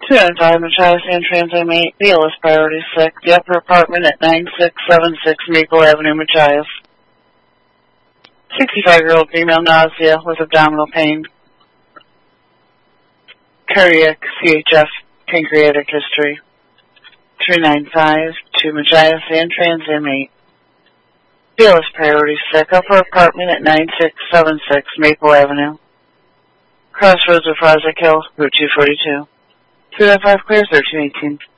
205 Machias and Trans M8, BLS priority 6, the upper apartment at 9676 Maple Avenue, Machias. 65-year-old female nausea with abdominal pain. Cardiac, CHF, pancreatic history. 395 to Machias and Trans M8. BLS priority 6, upper apartment at 9676 Maple Avenue. Crossroads of Fosdick Hill, Route 242. 205 clear 1318.